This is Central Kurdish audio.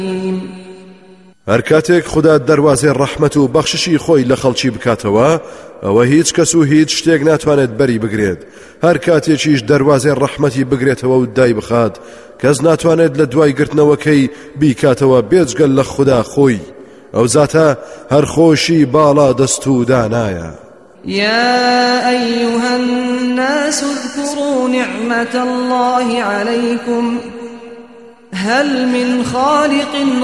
هەر کاتێک خوددا دەواازەی ڕەحمەت و بەخششی خۆی لە خەڵکی بکاتەوە ئەوە هیچ کەس و هیچ شتێک ناتوانێت بەری بگرێت. هەر کاتێکیش دەواازەی ڕەحمەتی بگرێتەوە و دای بخات کەس ناتوانێت لە دوای گرتنەوەکەی بیکاتەوە بێجگەل لە خوددا خۆی. ئەو زاتە هەر خۆشی باڵا دەست و دانایە. يا أيها الناس اذكروا نعمة الله عليكم هل من خالق